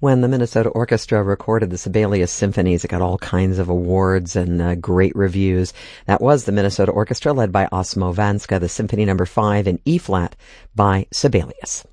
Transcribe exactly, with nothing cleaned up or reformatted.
When the Minnesota Orchestra recorded the Sibelius Symphonies, it got all kinds of awards and uh, great reviews. That was the Minnesota Orchestra led by Osmo Vanska, the Symphony Number five in E-flat by Sibelius.